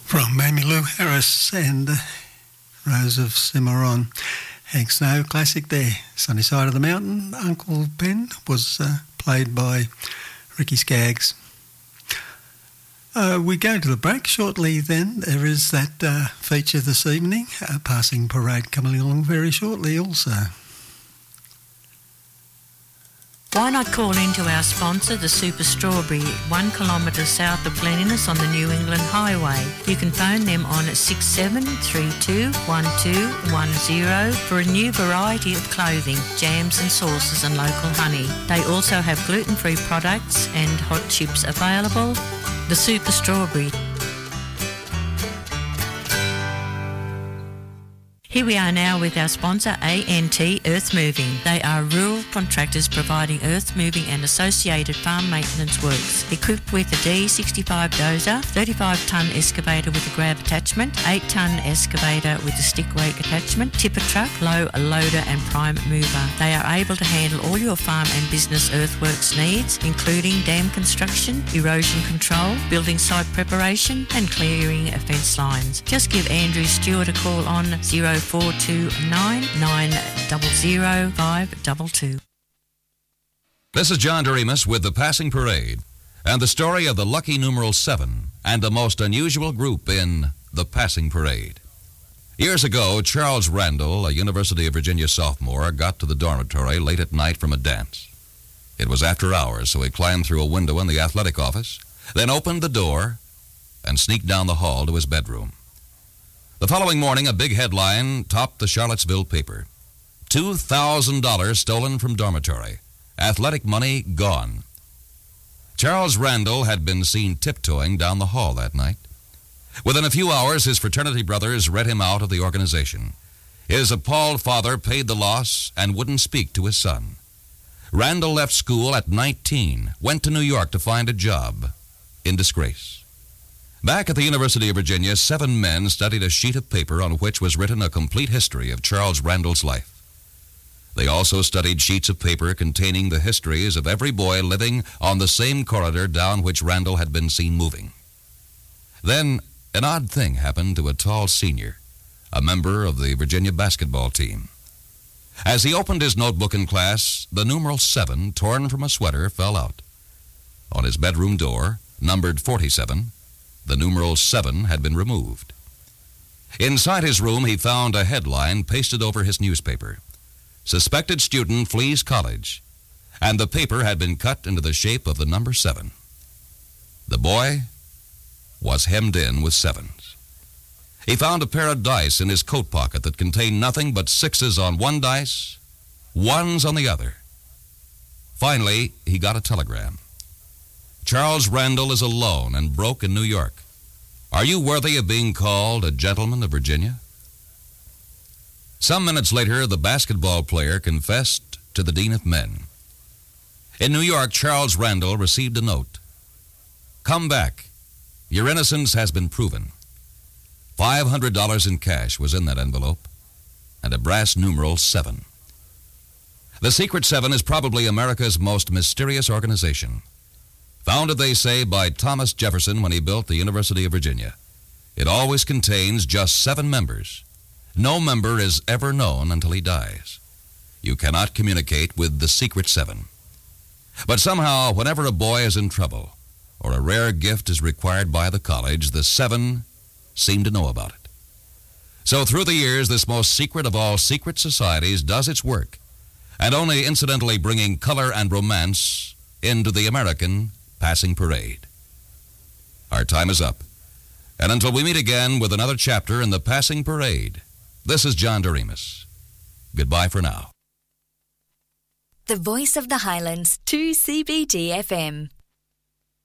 From Emmylou Harris and Rose of Cimarron. Hank Snow, classic there. Sunny Side of the Mountain, Uncle Ben was played by Ricky Skaggs. We go to the break shortly then. There is that feature this evening, Passing Parade, coming along very shortly also. Why not call into our sponsor, the Super Strawberry, 1 kilometre south of Glen Innes on the New England Highway. You can phone them on 67321210 for a new variety of clothing, jams and sauces and local honey. They also have gluten-free products and hot chips available. The Super Strawberry. Here we are now with our sponsor, ANT Earth Moving. They are rural contractors providing earth moving and associated farm maintenance works. Equipped with a D65 dozer, 35-tonne excavator with a grab attachment, 8-tonne excavator with a stick rake attachment, tipper truck, low loader and prime mover. They are able to handle all your farm and business earthworks needs, including dam construction, erosion control, building site preparation and clearing fence lines. Just give Andrew Stewart a call on 0429 900 522. This is John Doremus with the Passing Parade and the story of the lucky numeral 7 and the most unusual group in the Passing Parade. Years ago, Charles Randall, a University of Virginia sophomore, got to the dormitory late at night from a dance. It was after hours, so he climbed through a window in the athletic office, then opened the door and sneaked down the hall to his bedroom. The following morning, a big headline topped the Charlottesville paper. $2,000 stolen from dormitory. Athletic money gone. Charles Randall had been seen tiptoeing down the hall that night. Within a few hours, his fraternity brothers read him out of the organization. His appalled father paid the loss and wouldn't speak to his son. Randall left school at 19, went to New York to find a job, in disgrace. Back at the University of Virginia, 7 men studied a sheet of paper on which was written a complete history of Charles Randall's life. They also studied sheets of paper containing the histories of every boy living on the same corridor down which Randall had been seen moving. Then, an odd thing happened to a tall senior, a member of the Virginia basketball team. As he opened his notebook in class, the numeral 7, torn from a sweater, fell out. On his bedroom door, numbered 47, the numeral 7 had been removed. Inside his room, he found a headline pasted over his newspaper. Suspected student flees college, and the paper had been cut into the shape of the number 7. The boy was hemmed in with 7s. He found a pair of dice in his coat pocket that contained nothing but 6s on one dice, 1s on the other. Finally, he got a telegram. Charles Randall is alone and broke in New York. Are you worthy of being called a gentleman of Virginia? Some minutes later, the basketball player confessed to the Dean of Men. In New York, Charles Randall received a note. Come back. Your innocence has been proven. $500 in cash was in that envelope, and a brass numeral 7. The Secret 7 is probably America's most mysterious organization. Founded, they say, by Thomas Jefferson when he built the University of Virginia. It always contains just 7 members. No member is ever known until he dies. You cannot communicate with the Secret 7. But somehow, whenever a boy is in trouble, or a rare gift is required by the college, the 7 seem to know about it. So through the years, this most secret of all secret societies does its work, and only incidentally bringing color and romance into the American Passing Parade. Our time is up. And until we meet again with another chapter in the Passing Parade, this is John Doremus. Goodbye for now. The Voice of the Highlands, 2CBD FM.